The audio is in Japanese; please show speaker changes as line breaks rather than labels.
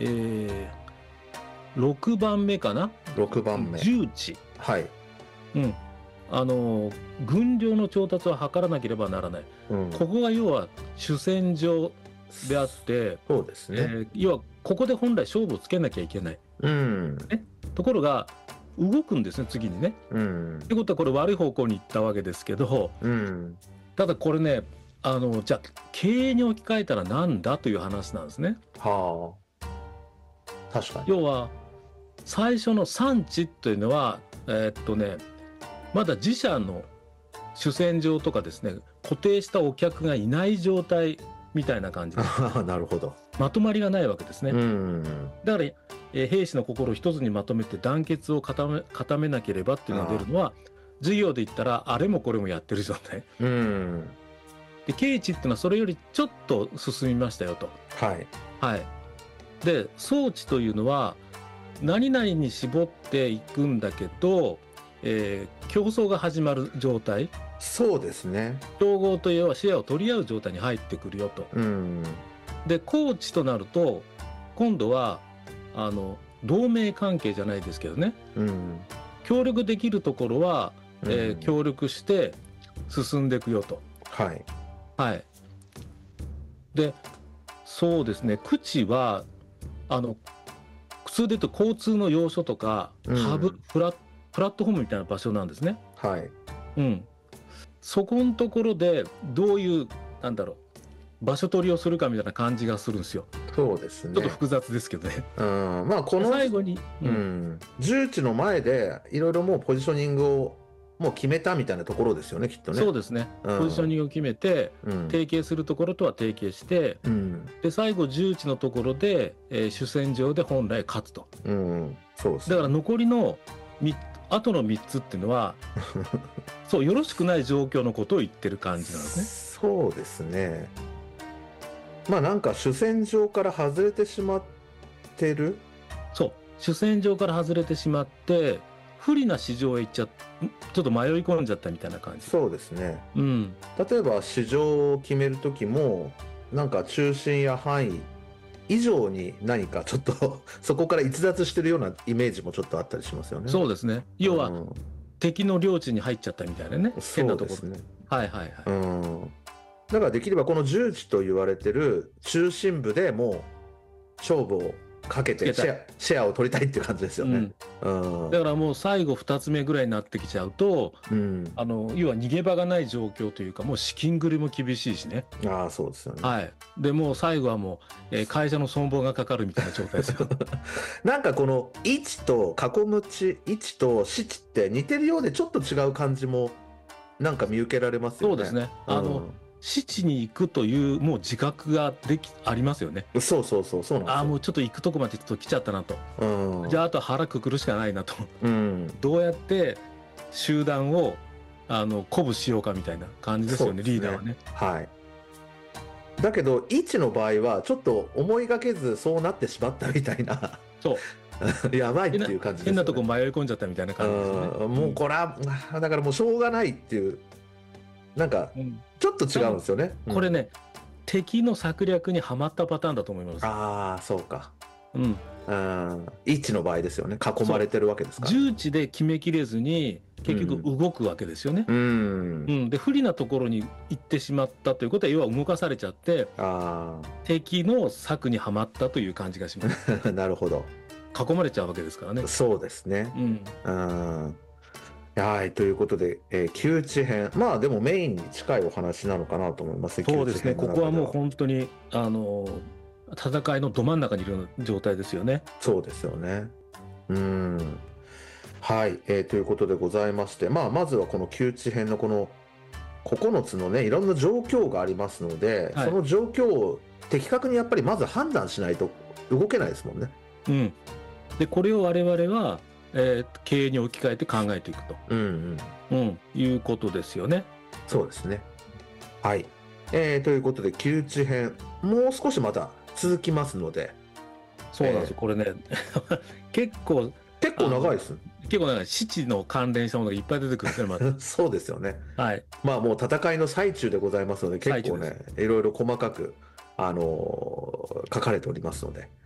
え6番目かな。
6番目。
重地。
はい。
うん。軍量の調達を図らなければならない。ここが要は主戦場であって、
そうですね。
要はここで本来勝負をつけなきゃいけない。ところが動くんですね、次にね。ってことはこれ悪い方向に行ったわけですけど、ただこれね、じゃあ経営に置き換えたらなんだという話なんですね。
はあ。確かに。
要は最初の産地というのはまだ自社の主戦場とかですね、固定したお客がいない状態みたいな感じで
なるほど。
まとまりがないわけですね。だから、兵士の心を一つにまとめて団結を固めなければっていうのが出るのは、事業で言ったらあれもこれもやってる状態。で経地っていうのはそれよりちょっと進みましたよと。で装置というのは何々に絞っていくんだけど、競争が始まる状態。
そうですね。
競合というのはシェアを取り合う状態に入ってくるよと。で高地となると今度は同盟関係じゃないですけどね、協力できるところは、協力して進んでいくよと。でそうですね、区地は普通で言うと交通の要所とか、ハブプラットフォームみたいな場所なんですね。そこのところでどういう場所取りをするかみたいな感じがするんですよ。
そうですね。
ちょっと複雑ですけどね。
まあこの
最後に、
重地の前でいろいろもうポジショニングをもう決めたみたいなところですよね、きっとね。
そうですね。ポジショニングを決めて、提携するところとは提携して、で最後重地のところで、主戦場で本来勝つと。
そうですね。
だから残りのあとの3つっていうのはそうよろしくない状況のことを言ってる感じなんですね。
そうですね。まあなんか主戦場から外れてしまってる。
そう主戦場から外れてしまって不利な市場へ行っちょっと迷い込んじゃったみたいな感じ。
そうですね。例えば市場を決める時もなんか中心や範囲以上に何かちょっとそこから逸脱してるようなイメージもちょっとあったりしますよね。
そうですね。要は、敵の領地に入っちゃったみたいなね。変なところ。
ね。
だ
からできればこの重地と言われてる中心部でもう勝負をかけてシェアを取りたいっていう感じですよね。
だからもう最後2つ目ぐらいになってきちゃうと、要は逃げ場がない状況というかもう資金繰りも厳しいしね。
そうですよね。
でもう最後はもう、会社の存亡がかかるみたいな状態ですよ。
なんかこの位置と囲む地、位置と市地って似てるようでちょっと違う感じもなんか見受けられますよね。
そうですね。市地に行くというもう自覚がありますよね。
そうなんですよ。
もうちょっと行くとこまでちょっと来ちゃったなと。じゃああとは腹くくるしかないなと。どうやって集団を鼓舞しようかみたいな感じですよね、リーダーはね。
だけど位置の場合はちょっと思いがけずそうなってしまったみたいな。やばいっていう感じですよね。
変なとこ迷い込んじゃったみたいな感じですね。
もうこれはだからもうしょうがないっていうなんかちょっと違うんですよね。
これね、敵の策略にはまったパターンだと思います。
そうか。位置の場合ですよね。囲まれてるわけですから。
重地で決めきれずに結局動くわけですよね。で不利なところに行ってしまったということは要は動かされちゃって敵の策にはまったという感じがします。
なるほど。
囲まれちゃうわけですからね。
そうですね。ということで、旧地編。まあでもメインに近いお話なのかなと思います。
そうですね。ここはもう本当に戦いのど真ん中にいる状態ですよね。
そうですよね。ということでございまして、まずはこの旧地編のこの9つのね、いろんな状況がありますので、その状況を的確にやっぱりまず判断しないと動けないですもんね。
で、これを我々は、経営に置き換えて考えていくと、いうことですよね。
そうですね。ということで旧地編もう少しまた続きますので。
そうなんですよ。これね結構
長いです。
結構長い。市地の関連したものがいっぱい出てくるんですね、まず。
そうですよね。まあもう戦いの最中でございますので結構ねいろいろ細かく書かれておりますので。